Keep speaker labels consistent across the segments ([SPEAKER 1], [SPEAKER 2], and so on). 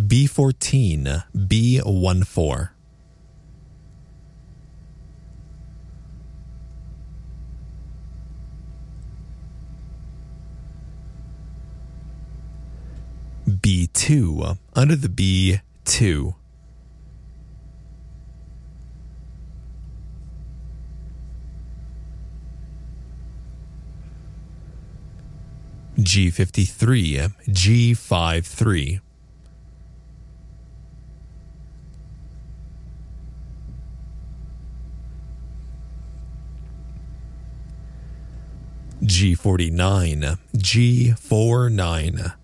[SPEAKER 1] B14, B14. B2, under the B2. G53, G53. G49, G49.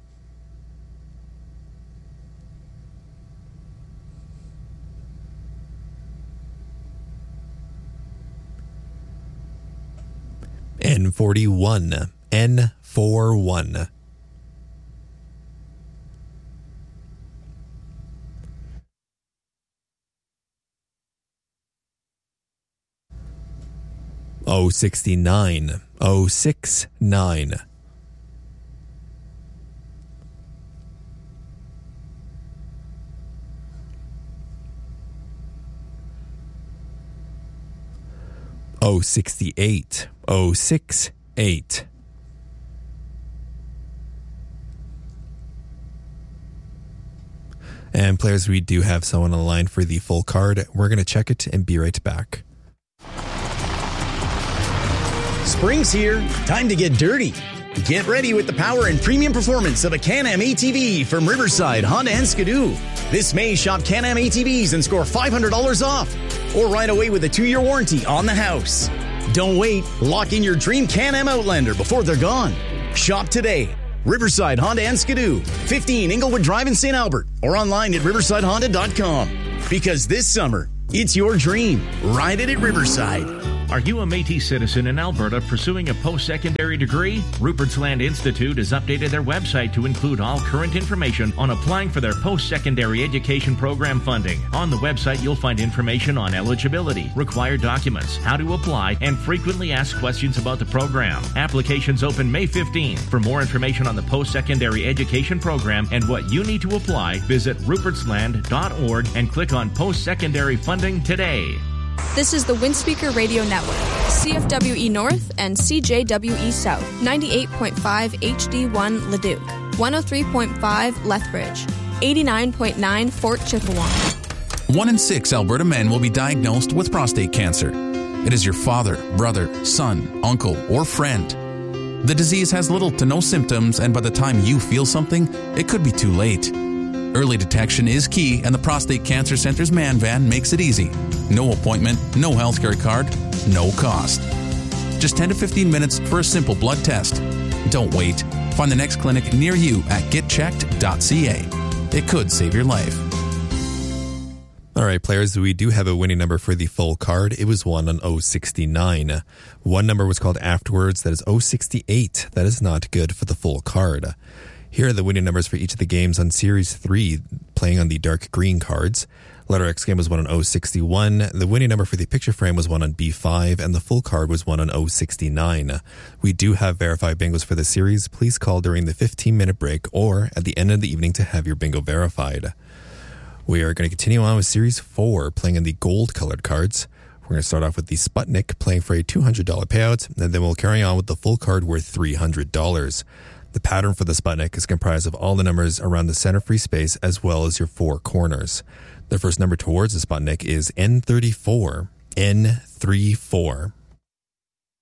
[SPEAKER 1] N41, N41. O69, O69. O68, O68. And players, we do have someone on the line for the full card. We're going to check it and be right back.
[SPEAKER 2] Spring's here. Time to get dirty. Get ready with the power and premium performance of a Can-Am ATV from Riverside, Honda and Skidoo. This May, shop Can-Am ATVs and score $500 off. Or ride away with a 2-year warranty on the house. Don't wait. Lock in your dream Can-Am Outlander before they're gone. Shop today. Riverside, Honda and Skidoo. 15 Inglewood Drive in St. Albert. Or online at riversidehonda.com. Because this summer, it's your dream. Ride it at Riverside.
[SPEAKER 3] Are you a Métis citizen in Alberta pursuing a post-secondary degree? Rupert's Land Institute has updated their website to include all current information on applying for their post-secondary education program funding. On the website, you'll find information on eligibility, required documents, how to apply, and frequently asked questions about the program. Applications open May 15. For more information on the post-secondary education program and what you need to apply, visit rupertsland.org and click on post-secondary funding today.
[SPEAKER 4] This is the Windspeaker Radio Network, CFWE North and CJWE South, 98.5 HD1 Leduc, 103.5 Lethbridge, 89.9 Fort Chippewa.
[SPEAKER 5] 1 in 6 Alberta men will be diagnosed with prostate cancer. It is your father, brother, son, uncle, or friend. The disease has little to no symptoms, and by the time you feel something, it could be too late. Early detection is key, and the Prostate Cancer Center's Man Van makes it easy. No appointment, no healthcare card, no cost. Just 10 to 15 minutes for a simple blood test. Don't wait. Find the next clinic near you at getchecked.ca. It could save your life.
[SPEAKER 1] All right, players, we do have a winning number for the full card. It was won on 069. One number was called afterwards. That is 068. That is not good for the full card. Here are the winning numbers for each of the games on Series 3, playing on the dark green cards. Letter X game was won on 061. The winning number for the picture frame was won on B5, and the full card was won on 069. We do have verified bingos for the series. Please call during the 15-minute break or at the end of the evening to have your bingo verified. We are going to continue on with Series 4, playing in the gold-colored cards. We're going to start off with the Sputnik, playing for a $200 payout, and then we'll carry on with the full card worth $300. The pattern for the Sputnik is comprised of all the numbers around the center free space as well as your 4 corners. The first number towards the Sputnik is N34. N34.